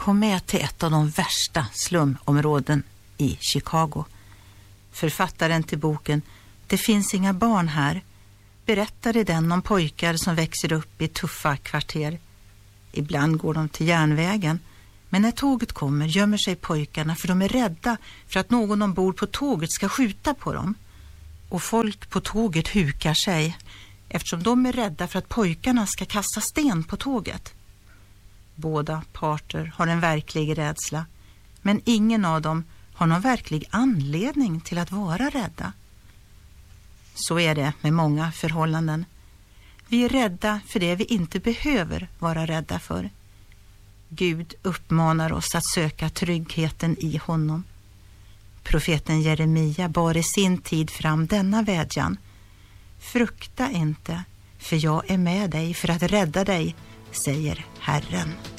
kom med till ett av de värsta slumområden i Chicago. Författaren till boken Det finns inga barn här berättade den om pojkar som växer upp i tuffa kvarter. Ibland går de till järnvägen, men när tåget kommer gömmer sig pojkarna för de är rädda för att någon ombord på tåget ska skjuta på dem. Och folk på tåget hukar sig eftersom de är rädda för att pojkarna ska kasta sten på tåget. Båda parter har en verklig rädsla, men ingen av dem har någon verklig anledning till att vara rädda. Så är det med många förhållanden. Vi är rädda för det vi inte behöver vara rädda för. Gud uppmanar oss att söka tryggheten i honom. Profeten Jeremia bar i sin tid fram denna vädjan. Frukta inte, för jag är med dig för att rädda dig, säger Herren.